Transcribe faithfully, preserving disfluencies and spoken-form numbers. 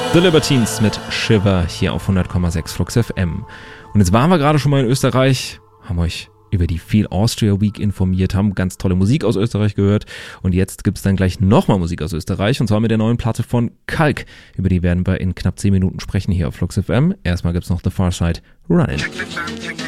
The Libertines mit Shiver hier auf hundert Komma sechs Flux F M. Und jetzt waren wir gerade schon mal in Österreich, haben euch über die Feel Austria Week informiert, haben ganz tolle Musik aus Österreich gehört und jetzt gibt's dann gleich nochmal Musik aus Österreich und zwar mit der neuen Platte von Kalk. Über die werden wir in knapp zehn Minuten sprechen hier auf Flux F M. Erstmal gibt's noch The Far Side Running.